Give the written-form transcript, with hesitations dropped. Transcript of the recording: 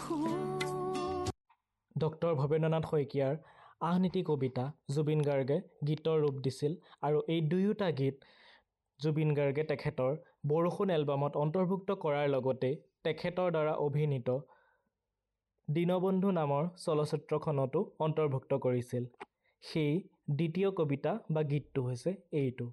Doctor Bhabendranath শইকীয়াৰ আহনীতি কবিতা জুবিন গাৰ্গে গীতৰ ৰূপ দিছিল আৰু এই দুয়োটা গীত জুবিন গাৰ্গে তেখেতৰ বৰষুণ এলবামত অন্তৰ্ভুক্ত কৰাৰ লগতে তেখেতৰ দ্বাৰা অভিনীত দীনবন্ধু নামৰ চলচ্চিত্ৰখনতো অন্তৰ্ভুক্ত কৰিছিল। সেই দ্বিতীয় কবিতা বা গীতটো হৈছে এইটো।